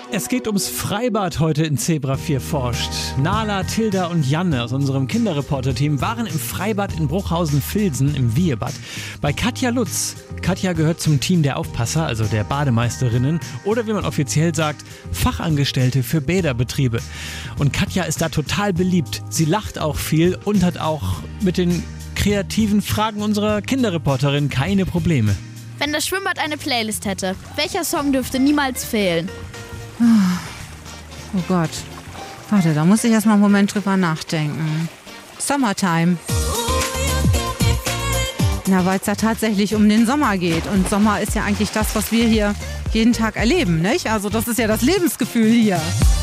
Es geht ums Freibad heute in Zebra 4 forscht. Nala, Tilda und Janne aus unserem Kinderreporter-Team waren im Freibad in Bruchhausen-Vilsen im Wiehenbad bei Katja Lutz. Katja gehört zum Team der Aufpasser, also der Bademeisterinnen oder wie man offiziell sagt, Fachangestellte für Bäderbetriebe. Und Katja ist da total beliebt. Sie lacht auch viel und hat auch mit den kreativen Fragen unserer Kinderreporterin keine Probleme. Wenn das Schwimmbad eine Playlist hätte, welcher Song dürfte niemals fehlen? Oh Gott. Warte, da muss ich erst mal einen Moment drüber nachdenken. Summertime. Na, weil es ja tatsächlich um den Sommer geht. Und Sommer ist ja eigentlich das, was wir hier jeden Tag erleben, nicht? Also das ist ja das Lebensgefühl hier.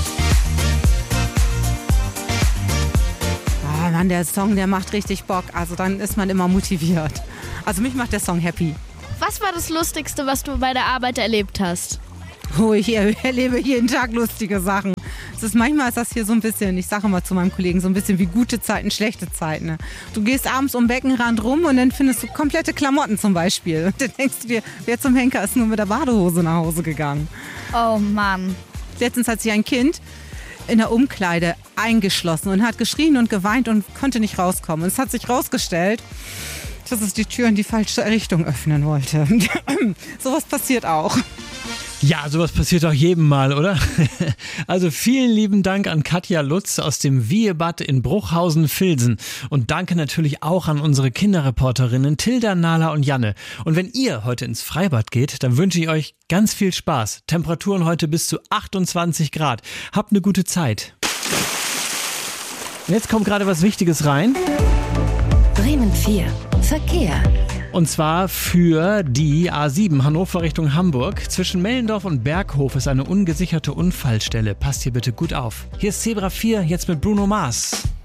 Oh Mann, der Song, der macht richtig Bock. Also dann ist man immer motiviert. Also mich macht der Song happy. Was war das Lustigste, was du bei der Arbeit erlebt hast? Oh, ich erlebe jeden Tag lustige Sachen. Manchmal ist das hier so ein bisschen, ich sage immer zu meinem Kollegen, so ein bisschen wie gute Zeiten, schlechte Zeiten. Ne? Du gehst abends um den Beckenrand rum und dann findest du komplette Klamotten zum Beispiel. Und dann denkst du dir, wer zum Henker ist nur mit der Badehose nach Hause gegangen. Oh Mann. Letztens hat sich ein Kind in der Umkleide eingeschlossen und hat geschrien und geweint und konnte nicht rauskommen. Und es hat sich rausgestellt, dass es die Tür in die falsche Richtung öffnen wollte. Sowas passiert auch. Ja, sowas passiert auch jedem Mal, oder? Also vielen lieben Dank an Katja Lutz aus dem Wiehenbad in Bruchhausen-Vilsen. Und danke natürlich auch an unsere Kinderreporterinnen Tilda, Nala und Janne. Und wenn ihr heute ins Freibad geht, dann wünsche ich euch ganz viel Spaß. Temperaturen heute bis zu 28 Grad. Habt eine gute Zeit. Und jetzt kommt gerade was Wichtiges rein. Bremen 4. Verkehr. Und zwar für die A7 Hannover Richtung Hamburg. Zwischen Mellendorf und Berghof ist eine ungesicherte Unfallstelle. Passt hier bitte gut auf. Hier ist Zebra 4, jetzt mit Bruno Mars.